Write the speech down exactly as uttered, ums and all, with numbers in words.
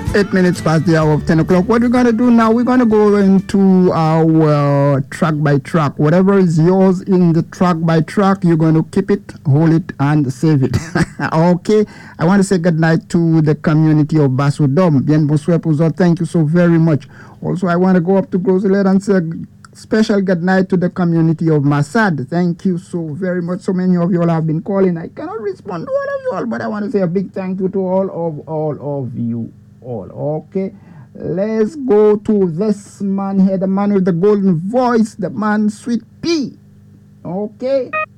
Eight minutes past the hour of ten o'clock. What we're going to do now, we're going to go into our uh, track by track. Whatever is yours in the track by track, you're going to keep it, hold it, and save it. Okay. I want to say good night to the community of Basudom. Bien bonsoir pour vous. Thank you so very much. Also, I want to go up to Groselet and say special good night to the community of Masad. Thank you so very much. So many of you all have been calling. I cannot respond to all of you all, but I want to say a big thank you to all of all of you all. Okay, let's go to this man here, the man with the golden voice, the man Sweet Pea. Okay.